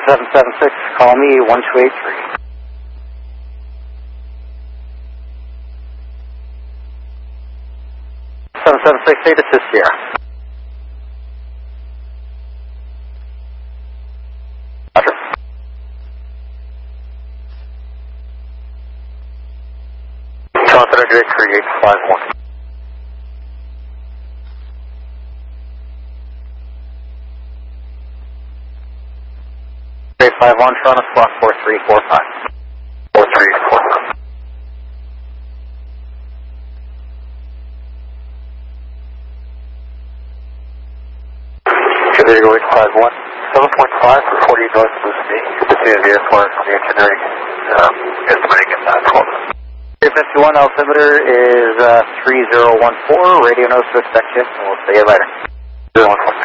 7776, call me 1283. Seven seven six eight, this is Sierra. Roger. Confident Victory 851. 851, Toronto, squawk 4345. 4345. There you go, 851. 7.5 for 40 north Lucy. This is the airport from the engineering. Estimating at 12. 351 altimeter is 3014. Radio knows to expect you, and we'll see you later. 014.